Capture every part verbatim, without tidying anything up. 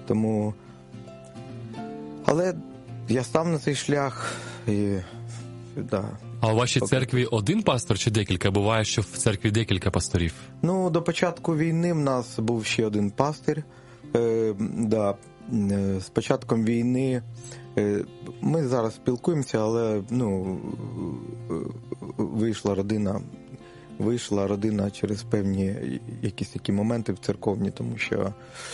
Тому... Але я став на цей шлях і... Да. А у вашій церкві один пастор чи декілька? Буває, що в церкві декілька пасторів? Ну, до початку війни в нас був ще один пастир. Е, да. З початком війни е, ми зараз спілкуємося, але ну, вийшла родина, вийшла родина через певні якісь такі моменти в церковні, тому що,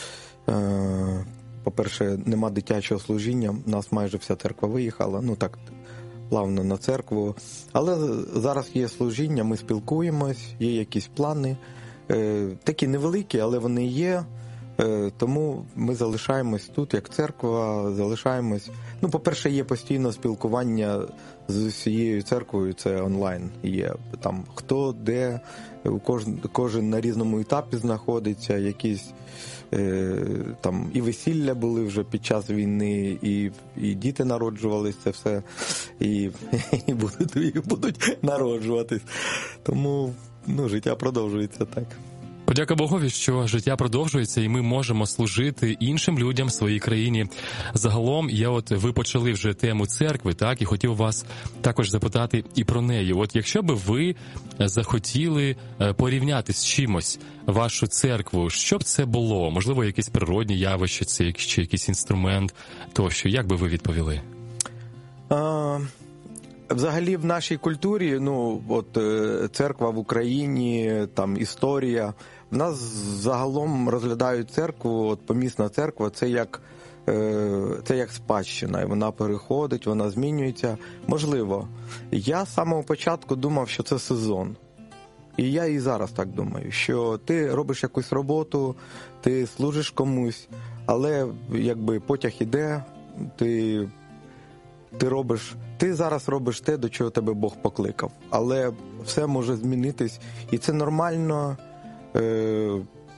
е, по-перше, нема дитячого служіння, у нас майже вся церква виїхала, ну так, плавно на церкву. Але зараз є служіння, ми спілкуємось, є якісь плани, е, такі невеликі, але вони є. Тому ми залишаємось тут, як церква, залишаємось. Ну, по-перше, є постійне спілкування з усією церквою, це онлайн. Є там хто, де, кожен, кожен на різному етапі знаходиться, якісь е, там і весілля були вже під час війни, і, і діти народжувались, це все, і, і, будуть, і будуть народжуватись. Тому, ну, життя продовжується так. Подяка Богові, що життя продовжується, і ми можемо служити іншим людям в своїй країні. Загалом, я от ви почали вже тему церкви, так, і хотів вас також запитати і про неї. От якщо би ви захотіли порівняти з чимось вашу церкву, що б це було? Можливо, якесь природні явище, це чи якийсь інструмент тощо. Як би ви відповіли? А... Взагалі в нашій культурі, ну, от церква в Україні, там історія, в нас загалом розглядають церкву, от помісна церква, це як, це як спадщина, і вона переходить, вона змінюється. Можливо, я з самого початку думав, що це сезон. І я і зараз так думаю, що ти робиш якусь роботу, ти служиш комусь, але якби потяг іде, ти... Ти робиш, ти зараз робиш те, до чого тебе Бог покликав. Але все може змінитись, і це нормально. Е,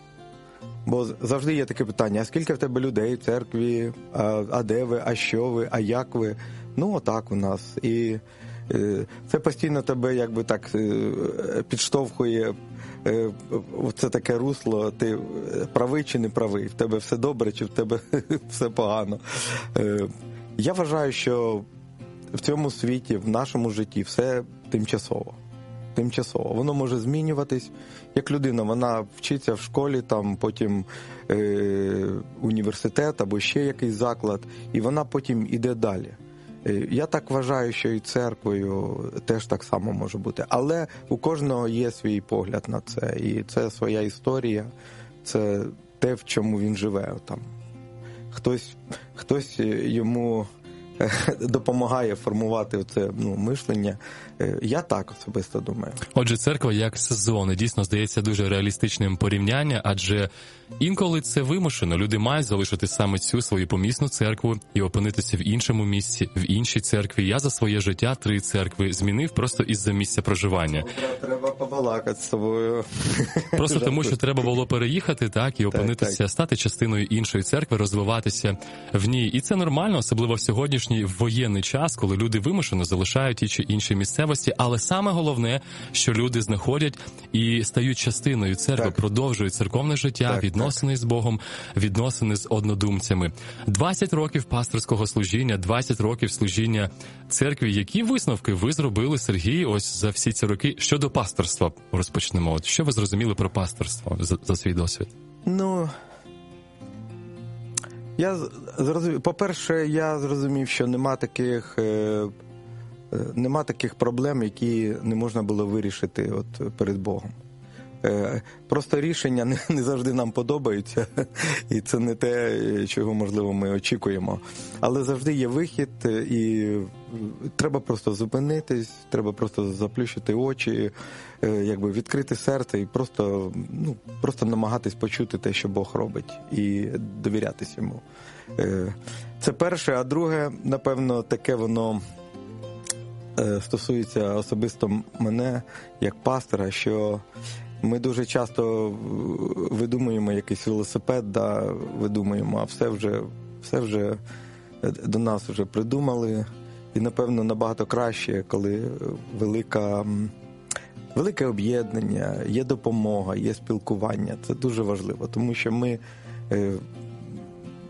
бо завжди є таке питання: а скільки в тебе людей в церкві, а, а де ви, а що ви, а як ви? Ну, отак у нас. І е, це постійно тебе якби так е, підштовхує. Е, це таке русло, ти правий чи не правий, в тебе все добре, чи в тебе все погано. Е, Я вважаю, що в цьому світі, в нашому житті все тимчасово. Тимчасово. Воно може змінюватись. Як людина, вона вчиться в школі, там потім е- університет або ще якийсь заклад, і вона потім іде далі. Е- я так вважаю, що і церквою теж так само може бути. Але у кожного є свій погляд на це. І це своя історія, це те, в чому він живе. Там. Хтось, хтось йому допомагає формувати це, ну, мишлення. Я так особисто думаю. Отже, церква як сезон, дійсно здається дуже реалістичним порівняння, адже інколи це вимушено. Люди мають залишити саме цю свою помісну церкву і опинитися в іншому місці, в іншій церкві. Я за своє життя три церкви змінив просто із-за місця проживання. Треба побалакати з собою. Просто тому, що треба було переїхати, так, і опинитися, так, так. стати частиною іншої церкви, розвиватися в ній. І це нормально, особливо в сьогоднішній воєнний час, коли люди вимушено залишають ті чи інші місцевості. Але саме головне, що люди знаходять і стають частиною церкви, так. продовжують церковне життя, так, відносини так. з Богом, відносини з однодумцями. двадцять років пасторського служіння, двадцять років служіння церкві. Які висновки ви зробили, Сергій, ось за всі ці роки щодо пасторства? Розпочнемо. От що ви зрозуміли про пасторство за, за свій досвід? Ну, я зрозумів, по-перше, я зрозумів, що нема таких, е, нема таких проблем, які не можна було вирішити от перед Богом. Е, просто рішення не, не завжди нам подобаються, і це не те, чого, можливо, ми очікуємо. Але завжди є вихід, і треба просто зупинитись, треба просто заплющити очі, е, якби відкрити серце і просто, ну, просто намагатись почути те, що Бог робить, і довірятись йому. Е, це перше, а друге, напевно, таке воно е, стосується особисто мене, як пастора, що ми дуже часто видумуємо якийсь велосипед, да, видумуємо, а все вже, все вже до нас вже придумали. І, напевно, набагато краще, коли велика, велике об'єднання, є допомога, є спілкування. Це дуже важливо, тому що ми